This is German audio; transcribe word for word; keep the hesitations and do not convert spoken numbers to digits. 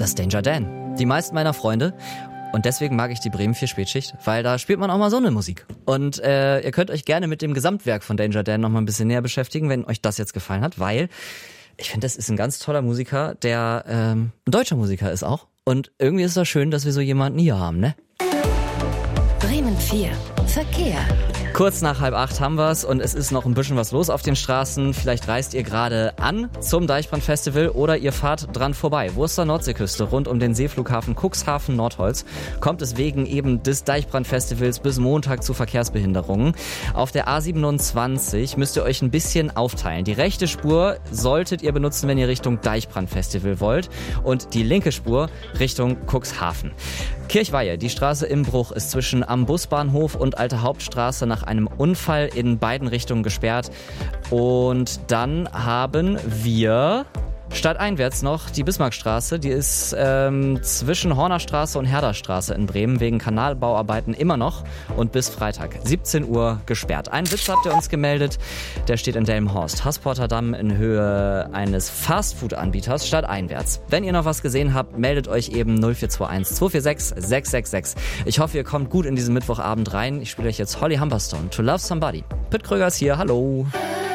Das ist Danger Dan. Die meisten meiner Freunde. Und deswegen mag ich die Bremen vier Spätschicht, weil da spielt man auch mal so eine Musik. Und äh, ihr könnt euch gerne mit dem Gesamtwerk von Danger Dan noch mal ein bisschen näher beschäftigen, wenn euch das jetzt gefallen hat, weil ich finde, das ist ein ganz toller Musiker, der ähm, ein deutscher Musiker ist auch. Und irgendwie ist es doch schön, dass wir so jemanden hier haben, ne? Bremen vier. Verkehr. Kurz nach halb acht haben wir's und es ist noch ein bisschen was los auf den Straßen. Vielleicht reist ihr gerade an zum Deichbrand-Festival oder ihr fahrt dran vorbei. Wurster Nordseeküste rund um den Seeflughafen Cuxhaven Nordholz kommt es wegen eben des Deichbrand-Festivals bis Montag zu Verkehrsbehinderungen. Auf der A siebenundzwanzig müsst ihr euch ein bisschen aufteilen. Die rechte Spur solltet ihr benutzen, wenn ihr Richtung Deichbrand-Festival wollt und die linke Spur Richtung Cuxhaven. Kirchweihe, die Straße im Bruch, ist zwischen am Busbahnhof und Alte Hauptstraße nach einem Unfall in beiden Richtungen gesperrt. Und dann haben wir stadteinwärts noch die Bismarckstraße. Die ist ähm, zwischen Hornerstraße und Herderstraße in Bremen wegen Kanalbauarbeiten immer noch und bis Freitag siebzehn Uhr gesperrt. Einen Witz habt ihr uns gemeldet, der steht in Delmenhorst. Hassporter Damm in Höhe eines Fastfood-Anbieters stadteinwärts. Wenn ihr noch was gesehen habt, meldet euch eben null vier zwei eins zwei vier sechs sechs sechs sechs. Ich hoffe, ihr kommt gut in diesen Mittwochabend rein. Ich spiele euch jetzt Holly Humberstone, To Love Somebody. Pitt Kröger ist hier, hallo.